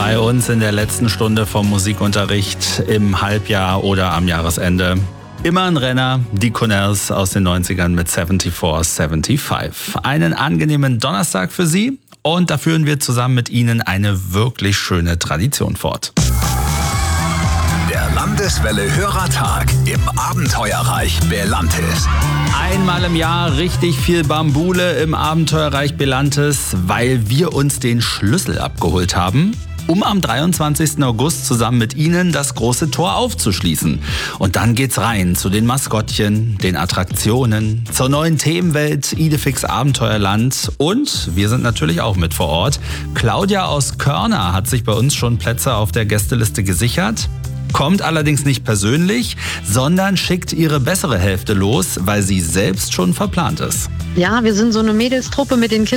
Bei uns in der letzten Stunde vom Musikunterricht im Halbjahr oder am Jahresende. Immer ein Renner, die Connells aus den 90ern mit 74-75. Einen angenehmen Donnerstag für Sie und da führen wir zusammen mit Ihnen eine wirklich schöne Tradition fort. Der Landeswelle Hörertag im Abenteuerreich Belantis. Einmal im Jahr richtig viel Bambule im Abenteuerreich Belantis, weil wir uns den Schlüssel abgeholt haben, um am 23. August zusammen mit Ihnen das große Tor aufzuschließen. Und dann geht's rein zu den Maskottchen, den Attraktionen, zur neuen Themenwelt Idefix Abenteuerland und wir sind natürlich auch mit vor Ort. Claudia aus Körner hat sich bei uns schon Plätze auf der Gästeliste gesichert. Kommt allerdings nicht persönlich, sondern schickt ihre bessere Hälfte los, weil sie selbst schon verplant ist. Ja, wir sind so eine Mädelstruppe mit den Kindern.